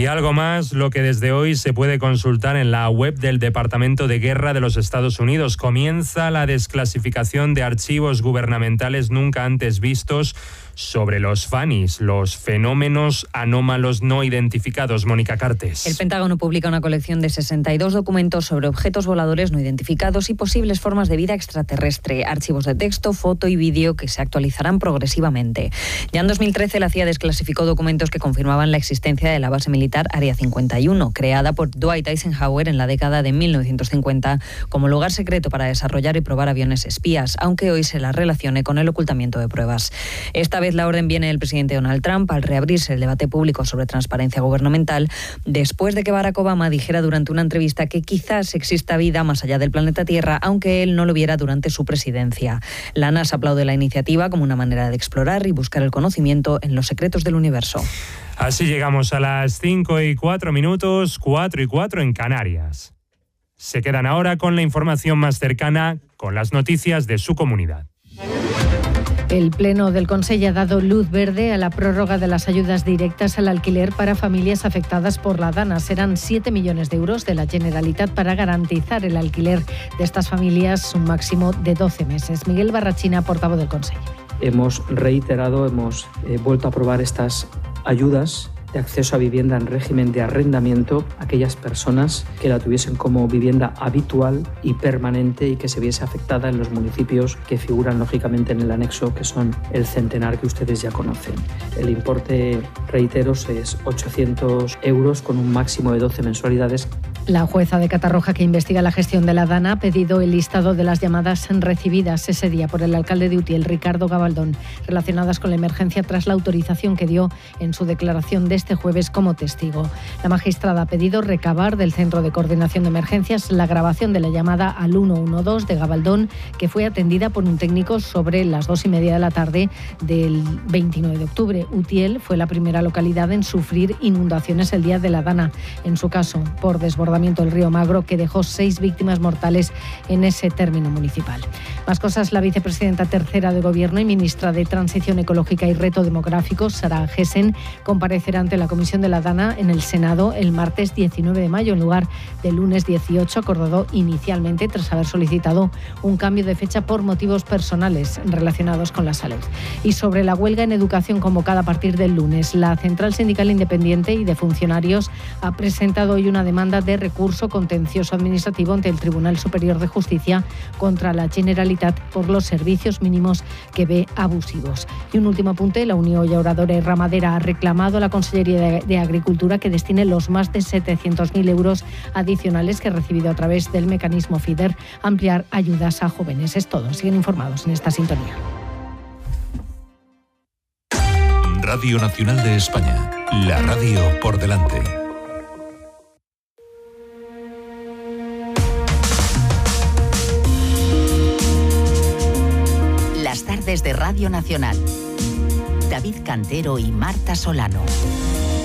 Y algo más, lo que desde hoy se puede consultar en la web del Departamento de Guerra de los Estados Unidos. Comienza la desclasificación de archivos gubernamentales nunca antes vistos sobre los FANIs, los fenómenos anómalos no identificados. Mónica Cartes. El Pentágono publica una colección de 62 documentos sobre objetos voladores no identificados y posibles formas de vida extraterrestre, archivos de texto, foto y vídeo que se actualizarán progresivamente. Ya en 2013 la CIA desclasificó documentos que confirmaban la existencia de la base militar Área 51, creada por Dwight Eisenhower en la década de 1950 como lugar secreto para desarrollar y probar aviones espías, aunque hoy se la relacione con el ocultamiento de pruebas. Esta vez la orden viene del presidente Donald Trump al reabrirse el debate público sobre transparencia gubernamental después de que Barack Obama dijera durante una entrevista que quizás exista vida más allá del planeta Tierra, aunque él no lo viera durante su presidencia. La NASA aplaude la iniciativa como una manera de explorar y buscar el conocimiento en los secretos del universo. Así llegamos a las 5:04, 4:04 en Canarias. Se quedan ahora con la información más cercana, con las noticias de su comunidad. El Pleno del Consell ha dado luz verde a la prórroga de las ayudas directas al alquiler para familias afectadas por la Dana. Serán 7 millones de euros de la Generalitat para garantizar el alquiler de estas familias un máximo de 12 meses. Miguel Barrachina, portavoz del Consell. Hemos vuelto a aprobar estas ayudas de acceso a vivienda en régimen de arrendamiento a aquellas personas que la tuviesen como vivienda habitual y permanente y que se viese afectada en los municipios que figuran lógicamente en el anexo, que son el centenar que ustedes ya conocen. El importe, reitero, es 800 euros con un máximo de 12 mensualidades. La jueza de Catarroja que investiga la gestión de la Dana ha pedido el listado de las llamadas recibidas ese día por el alcalde de Utiel, Ricardo Gabaldón, relacionadas con la emergencia tras la autorización que dio en su declaración de este jueves como testigo. La magistrada ha pedido recabar del Centro de Coordinación de Emergencias la grabación de la llamada al 112 de Gabaldón, que fue atendida por un técnico sobre las 2:30 de la tarde del 29 de octubre. Utiel fue la primera localidad en sufrir inundaciones el día de la Dana, en su caso por desbordamiento del río Magro, que dejó 6 víctimas mortales en ese término municipal. Más cosas, la vicepresidenta tercera de Gobierno y ministra de Transición Ecológica y Reto Demográfico, Sara Gessen, comparecerá ante la Comisión de la Dana en el Senado el martes 19 de mayo, en lugar del lunes 18, acordado inicialmente tras haber solicitado un cambio de fecha por motivos personales relacionados con la salud. Y sobre la huelga en educación convocada a partir del lunes, la Central Sindical Independiente y de Funcionarios ha presentado hoy una demanda de recurso contencioso administrativo ante el Tribunal Superior de Justicia contra la Generalitat por los servicios mínimos que ve abusivos. Y un último apunte, la Unión Llauradora y Ramadera ha reclamado a la Consellería de Agricultura que destine los más de 700.000 euros adicionales que ha recibido a través del mecanismo FIDER a ampliar ayudas a jóvenes. Es todo. Siguen informados en esta sintonía. Radio Nacional de España. La radio por delante. Las tardes de Radio Nacional. David Cantero y Marta Solano.